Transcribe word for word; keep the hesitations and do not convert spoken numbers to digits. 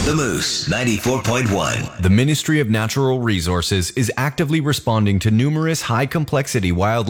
The Moose, ninety-four point one. The Ministry of Natural Resources is actively responding to numerous high-complexity wildlife